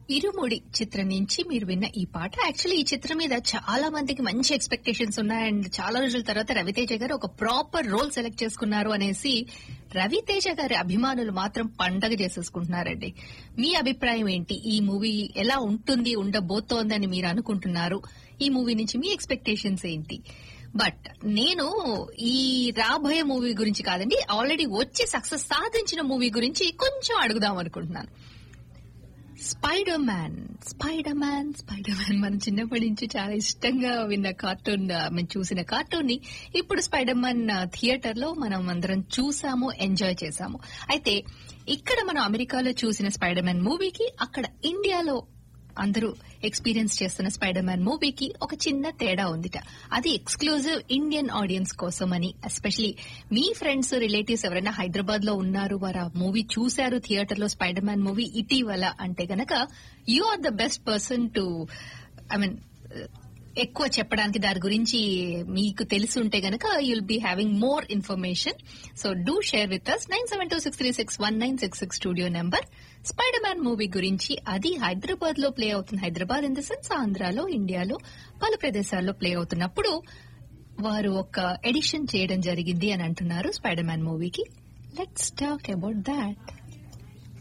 ఇరుముడి చిత్రం నుంచి మీరు విన్న ఈ పాట. యాక్చువల్లీ ఈ చిత్రం మీద చాలా మందికి మంచి ఎక్స్పెక్టేషన్స్ ఉన్నాయి. అండ్ చాలా రోజుల తర్వాత రవితేజ గారు ఒక ప్రాపర్ రోల్ సెలెక్ట్ చేసుకున్నారు అనేసి రవితేజ గారి అభిమానులు మాత్రం పండగ చేసేసుకుంటున్నారండి. మీ అభిప్రాయం ఏంటి? ఈ మూవీ ఎలా ఉంటుంది, ఉండబోతోందని మీరు అనుకుంటున్నారు? ఈ మూవీ నుంచి మీ ఎక్స్పెక్టేషన్స్ ఏంటి? బట్ నేను ఈ రాబోయే మూవీ గురించి కాదండి, ఆల్రెడీ వచ్చి సక్సెస్ సాధించిన మూవీ గురించి కొంచెం అడుగుదాం అనుకుంటున్నాను. స్పైడర్ మ్యాన్ మనం చిన్నప్పటి నుంచి చాలా ఇష్టంగా విన్న కార్టూన్, మేము చూసిన కార్టూన్ ని ఇప్పుడు స్పైడర్ మ్యాన్ థియేటర్ లో మనం అందరం చూసాము, ఎంజాయ్ చేశాము. అయితే ఇక్కడ మనం అమెరికాలో చూసిన స్పైడర్ మ్యాన్ మూవీకి అక్కడ ఇండియాలో అందరూ ఎక్స్పీరియన్స్ చేస్తున్న స్పైడర్ మ్యాన్ మూవీకి ఒక చిన్న తేడా ఉందిట. అది ఎక్స్క్లూజివ్ ఇండియన్ ఆడియన్స్ కోసం అని. ఎస్పెషలీ మీ ఫ్రెండ్స్, రిలేటివ్స్ ఎవరైనా హైదరాబాద్ లో ఉన్నారు, వారు ఆ మూవీ చూశారు థియేటర్ లో స్పైడర్ మ్యాన్ మూవీ ఇటీవల అంటే గనక you are the best person to ఎక్కువ చెప్పడానికి. దాని గురించి మీకు తెలిసి ఉంటే గనక you'll be having more information. So do share with us. 9726361966 studio number. Spider man movie గురించి, అది హైదరాబాద్ లో ప్లే అవుతుంది. హైదరాబాద్ ఇన్ ద సెన్స్ ఆంధ్రాలో, ఇండియాలో పలు ప్రదేశాల్లో ప్లే అవుతున్నప్పుడు వారు ఒక ఎడిషన్ చేయడం జరిగింది అని అంటున్నారు స్పైడర్ మ్యాన్ మూవీకి. Let's talk about that.